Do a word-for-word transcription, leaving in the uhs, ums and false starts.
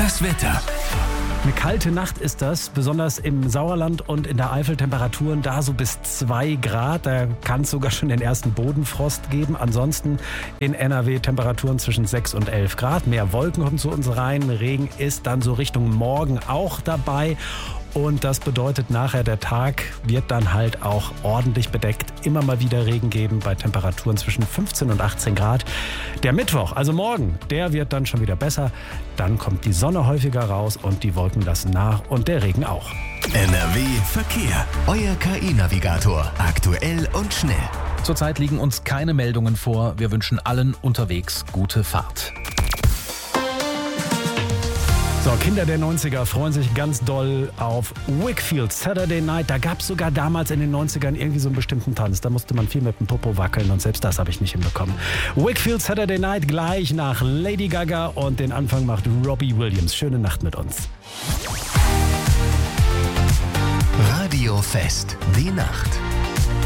Das Wetter. Eine kalte Nacht ist das, besonders im Sauerland und in der Eifel Temperaturen da so bis zwei Grad. Da kann es sogar schon den ersten Bodenfrost geben. Ansonsten in N R W Temperaturen zwischen sechs und elf Grad. Mehr Wolken kommen zu uns rein. Regen ist dann so Richtung Morgen auch dabei. Und das bedeutet nachher, der Tag wird dann halt auch ordentlich bedeckt. Immer mal wieder Regen geben bei Temperaturen zwischen fünfzehn und achtzehn Grad. Der Mittwoch, also morgen, der wird dann schon wieder besser. Dann kommt die Sonne häufiger raus und die Wolken lassen nach und der Regen auch. N R W Verkehr. Euer K I-Navigator. Aktuell und schnell. Zurzeit liegen uns keine Meldungen vor. Wir wünschen allen unterwegs gute Fahrt. So, Kinder der neunziger freuen sich ganz doll auf Wakefield Saturday Night. Da gab es sogar damals in den neunzigern irgendwie so einen bestimmten Tanz. Da musste man viel mit dem Popo wackeln und selbst das habe ich nicht hinbekommen. Wakefield Saturday Night gleich nach Lady Gaga und den Anfang macht Robbie Williams. Schöne Nacht mit uns. Radio Fest. Die Nacht.